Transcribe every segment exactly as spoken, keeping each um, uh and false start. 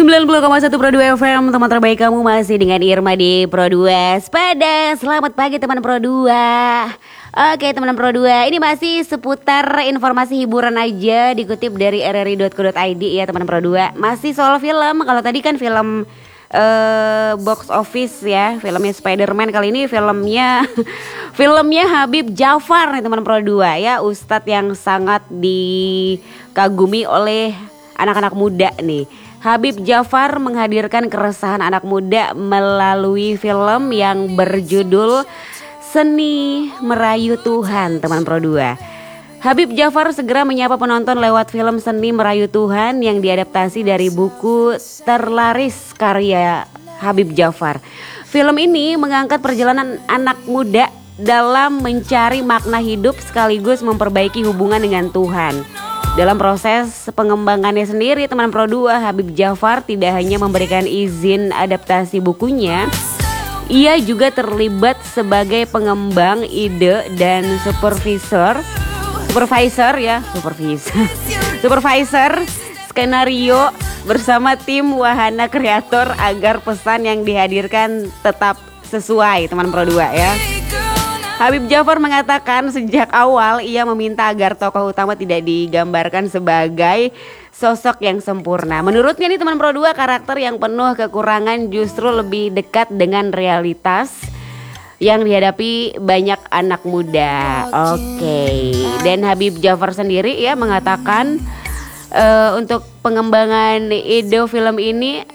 sembilan puluh koma satu Pro dua F M, teman terbaik kamu masih dengan Irma di Pro dua Sepada. Selamat pagi teman Pro dua. Oke teman Pro dua, ini masih seputar informasi hiburan aja, dikutip dari r r i dot co dot i d ya teman Pro dua. Masih soal film, kalau tadi kan film uh, box office ya, filmnya Spider-Man. Kali ini filmnya filmnya Habib Djafar nih teman Pro dua ya, Ustadz yang sangat dikagumi oleh anak-anak muda nih. Habib Djafar menghadirkan keresahan anak muda melalui film yang berjudul Seni Merayu Tuhan, teman Pro dua. Habib Djafar segera menyapa penonton lewat film Seni Merayu Tuhan yang diadaptasi dari buku terlaris karya Habib Djafar. Film ini mengangkat perjalanan anak muda dalam mencari makna hidup sekaligus memperbaiki hubungan dengan Tuhan. Dalam proses pengembangannya sendiri teman Pro dua, Habib Djafar tidak hanya memberikan izin adaptasi bukunya, ia juga terlibat sebagai pengembang ide dan supervisor supervisor ya supervisor supervisor skenario bersama tim wahana kreator agar pesan yang dihadirkan tetap sesuai teman Pro dua ya. Habib Djafar mengatakan sejak awal ia meminta agar tokoh utama tidak digambarkan sebagai sosok yang sempurna. Menurutnya nih teman Pro dua, karakter yang penuh kekurangan justru lebih dekat dengan realitas yang dihadapi banyak anak muda. Oke, okay. Dan Habib Djafar sendiri ya mengatakan uh, untuk pengembangan ide film ini,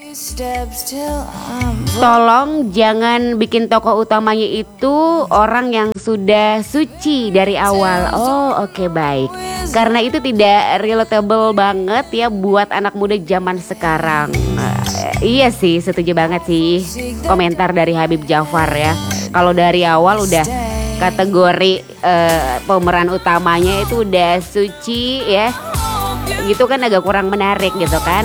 tolong jangan bikin tokoh utamanya itu orang yang sudah suci dari awal. Oh oke okay, baik. Karena itu tidak relatable banget ya buat anak muda zaman sekarang. uh, Iya sih, setuju banget sih komentar dari Habib Djafar ya. Kalau dari awal udah kategori uh, pemeran utamanya itu udah suci ya, gitu kan agak kurang menarik gitu kan.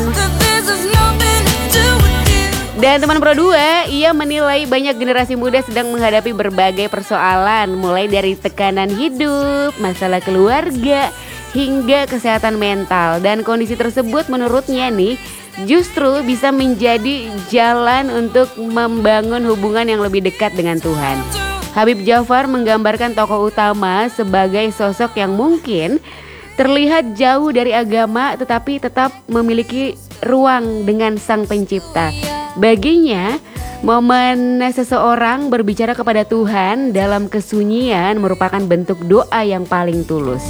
Dan teman Pro dua, ia menilai banyak generasi muda sedang menghadapi berbagai persoalan, mulai dari tekanan hidup, masalah keluarga, hingga kesehatan mental. Dan kondisi tersebut menurutnya nih justru bisa menjadi jalan untuk membangun hubungan yang lebih dekat dengan Tuhan. Habib Djafar menggambarkan tokoh utama sebagai sosok yang mungkin terlihat jauh dari agama tetapi tetap memiliki ruang dengan Sang Pencipta. Baginya, momen seseorang berbicara kepada Tuhan dalam kesunyian merupakan bentuk doa yang paling tulus.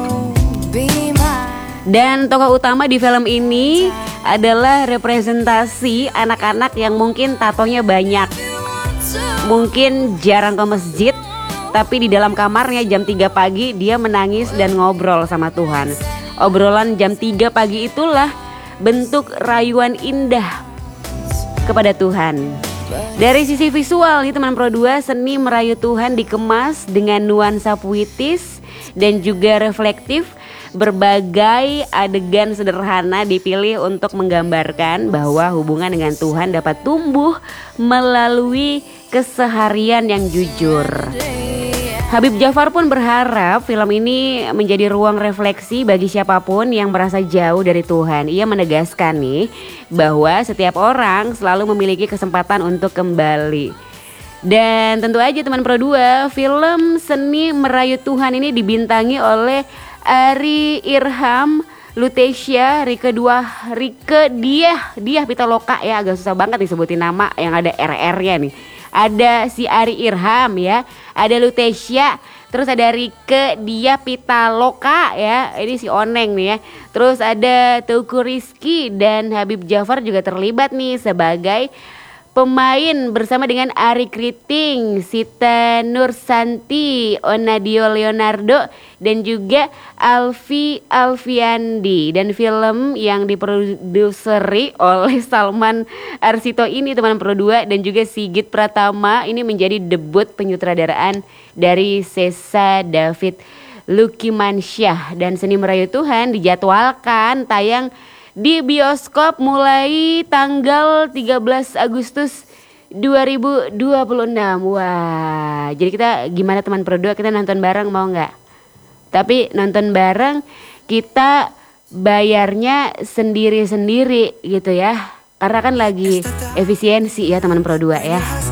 Dan tokoh utama di film ini adalah representasi anak-anak yang mungkin tatonya banyak, mungkin jarang ke masjid, tapi di dalam kamarnya jam tiga pagi dia menangis dan ngobrol sama Tuhan. Obrolan jam tiga pagi itulah bentuk rayuan indah kepada Tuhan. Dari sisi visual nih teman Pro dua, Seni Merayu Tuhan dikemas dengan nuansa puitis dan juga reflektif. Berbagai adegan sederhana dipilih untuk menggambarkan bahwa hubungan dengan Tuhan dapat tumbuh melalui keseharian yang jujur. Habib Djafar pun berharap film ini menjadi ruang refleksi bagi siapapun yang merasa jauh dari Tuhan. Ia menegaskan nih bahwa setiap orang selalu memiliki kesempatan untuk kembali. Dan tentu aja teman Pro dua, film Seni Merayu Tuhan ini dibintangi oleh Ari Irham, Lutesia, Rike dua, Rike Diah, Diah Pitaloka ya, agak susah banget disebutin nama yang ada R R-nya nih. Ada si Ari Irham ya, ada Lutesia, terus ada Rike Diah Pitaloka ya, ini si Oneng nih ya. Terus ada Teuku Rizky dan Habib Djafar juga terlibat nih sebagai pemain bersama dengan Ari Kriting, Sita Nursanti, Onadio Leonardo, dan juga Alfi Alfiandi. Dan film yang diproduseri oleh Salman Arsito ini teman Pro dua dan juga Sigit Pratama ini menjadi debut penyutradaraan dari Sesa David Lukimansyah. Dan Seni Merayu Tuhan dijadwalkan tayang di bioskop mulai tanggal tiga belas Agustus dua ribu dua puluh enam. Wah, jadi kita gimana teman Pro dua, kita nonton bareng mau nggak? Tapi nonton bareng kita bayarnya sendiri-sendiri gitu ya. Karena kan lagi efisiensi ya teman Pro dua ya.